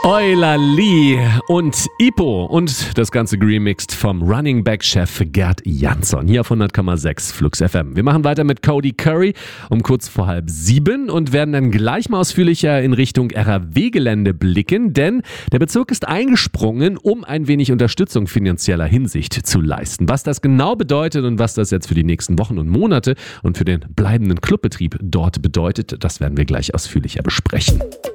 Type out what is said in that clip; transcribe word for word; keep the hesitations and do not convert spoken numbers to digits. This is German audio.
Eulali und Ipo und das Ganze remixed vom Running Back-Chef Gerd Jansson hier auf hundert Komma sechs Flux F M. Wir machen weiter mit Cody Curry um kurz vor halb sieben und werden dann gleich mal ausführlicher in Richtung R A W-Gelände blicken, denn der Bezirk ist eingesprungen, um ein wenig Unterstützung finanzieller Hinsicht zu leisten. Was das genau bedeutet und was das jetzt für die nächsten Wochen und Monate und für den bleibenden Clubbetrieb dort bedeutet, das werden wir gleich ausführlicher besprechen.